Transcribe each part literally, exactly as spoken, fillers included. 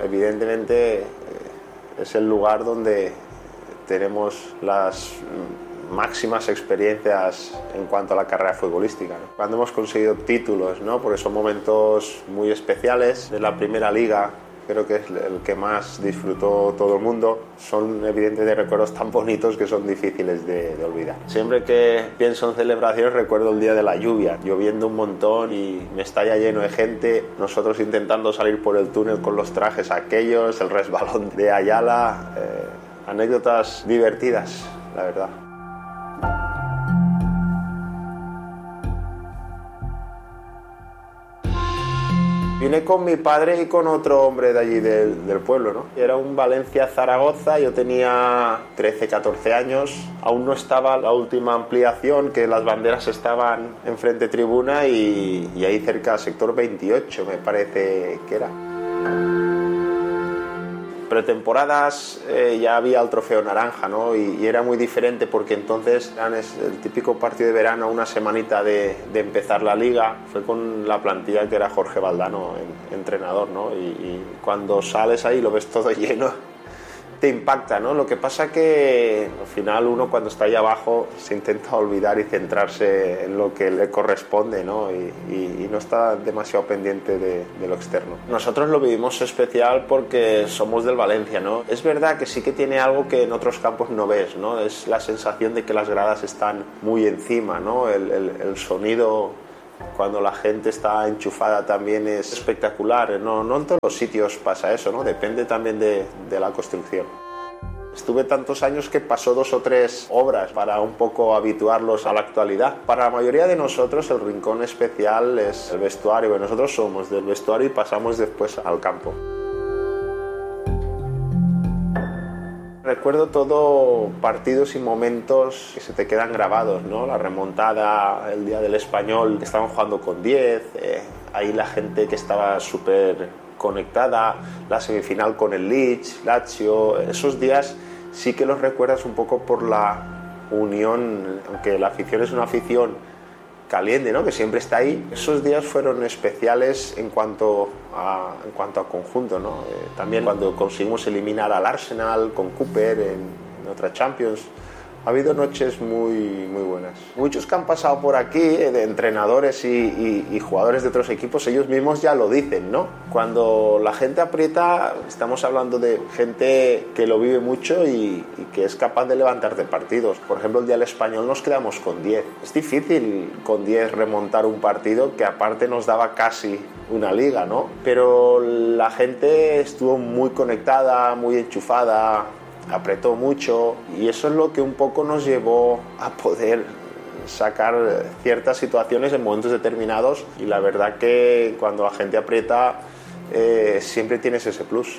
evidentemente eh, es el lugar donde tenemos las máximas experiencias en cuanto a la carrera futbolística, ¿no? Cuando hemos conseguido títulos, ¿no? Porque son momentos muy especiales. De la primera liga creo que es el que más disfrutó todo el mundo. Son evidentemente recuerdos tan bonitos que son difíciles de, de olvidar. Siempre que pienso en celebraciones recuerdo el día de la lluvia, lloviendo un montón y me estalla lleno de gente, nosotros intentando salir por el túnel con los trajes aquellos, el resbalón de Ayala, eh, anécdotas divertidas, la verdad. Vine con mi padre y con otro hombre de allí del, del pueblo, ¿no? Era un Valencia-Zaragoza, yo tenía trece, catorce años, aún no estaba la última ampliación, que las banderas estaban enfrente tribuna y, y ahí cerca, sector veintiocho, me parece que era. Pretemporadas eh, ya había el trofeo naranja, ¿no? Y, y era muy diferente porque entonces eran el típico partido de verano, una semanita de, de empezar la liga. Fue con la plantilla que era Jorge Valdano, en, entrenador, ¿no? Y, y cuando sales ahí lo ves todo lleno, te impacta, ¿no? Lo que pasa que al final uno cuando está ahí abajo se intenta olvidar y centrarse en lo que le corresponde, ¿no? Y, y, y no está demasiado pendiente de, de lo externo. Nosotros lo vivimos especial porque somos del Valencia, ¿no? Es verdad que sí que tiene algo que en otros campos no ves, ¿no? Es la sensación de que las gradas están muy encima, ¿no? El, el, el sonido cuando la gente está enchufada también es espectacular. No, no en todos los sitios pasa eso, ¿no? Depende también de, de la construcción. Estuve tantos años que pasó dos o tres obras para un poco habituarlos a la actualidad. Para la mayoría de nosotros el rincón especial es el vestuario. Nosotros somos del vestuario y pasamos después al campo. Recuerdo todo partidos y momentos que se te quedan grabados, ¿no? La remontada, el día del Español, que estaban jugando con diez, eh, ahí la gente que estaba súper conectada, la semifinal con el Leeds, Lazio, esos días sí que los recuerdas un poco por la unión, aunque la afición es una afición caliente, ¿no? Que siempre está ahí. Esos días fueron especiales en cuanto a, en cuanto a conjunto, ¿no? Eh, también cuando conseguimos eliminar al Arsenal con Cooper en, en otra Champions. Ha habido noches muy, muy buenas. Muchos que han pasado por aquí, eh, de entrenadores y, y, y jugadores de otros equipos, ellos mismos ya lo dicen, ¿no? Cuando la gente aprieta, estamos hablando de gente que lo vive mucho y, y que es capaz de levantarte partidos. Por ejemplo, el día del Español nos quedamos con diez. Es difícil con diez remontar un partido que aparte nos daba casi una liga, ¿no? Pero la gente estuvo muy conectada, muy enchufada, apretó mucho y eso es lo que un poco nos llevó a poder sacar ciertas situaciones en momentos determinados y la verdad que cuando la gente aprieta eh, siempre tienes ese plus.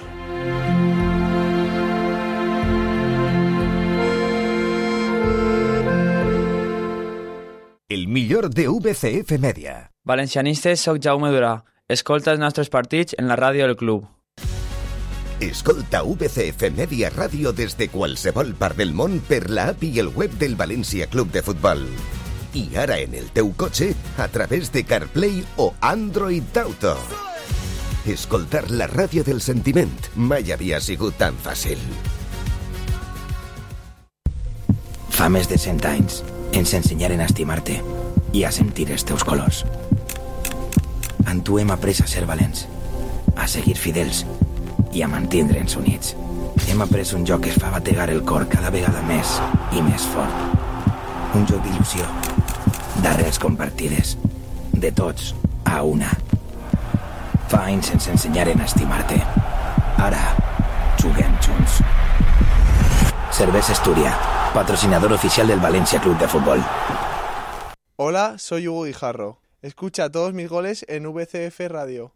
El millor de V C F Media. Valencianistes, soc Jaume Durà. Escolta els nostres partits en la ràdio del club. Escolta V C F Media Ràdio des de qualsevol part del món per la app i el web del València Club de Futbol. I ara en el teu cotxe a través de CarPlay o Android Auto. Escoltar la ràdio del sentiment mai havia sigut tan fàcil. Fa més de cent anys ens ensenyaren a estimar-te i a sentir els teus colors. En tu hem après a ser valents, a seguir fidels i a mantindre'ns units. Hem après un joc que es fa bategar el cor cada vegada més i més fort. Un joc d'il·lusió, d'arrels compartides, de tots a una. Fa anys ens ensenyaren a estimar-te. Ara juguem junts. Cervesa Asturias, patrocinador oficial del Valencia Club de Fútbol. Hola, soy Hugo Guijarro. Escucha todos mis goles en V C F Radio.